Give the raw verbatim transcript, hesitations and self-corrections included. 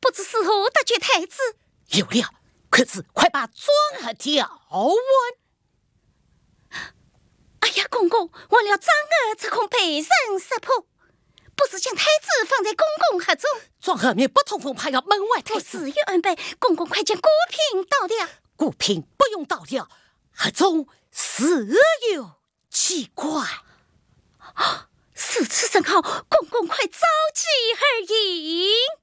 不知是何得罪太子？ 有了，可是快把庄儿调完。 哎呀，公公，为了张儿只恐被人识破，不是将太子放在公公盒中。 庄儿面不通风，怕要门外太子。 我自有安排，公公快将果品倒了。 果品不用倒了，盒中事有奇怪。 事此甚好，公公快召集而饮。